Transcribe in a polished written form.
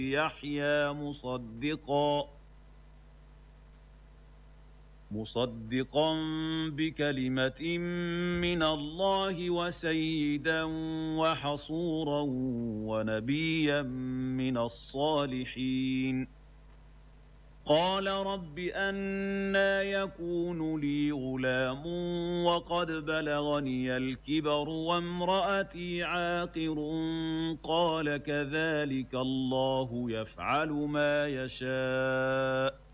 يحيى مصدقا بكلمة من الله وسيدا وحصورا ونبيا من الصالحين. قال رب أنى يكون لي غلام وقد بلغني الكبر وامرأتي عاقر. قال كذلك الله يفعل ما يشاء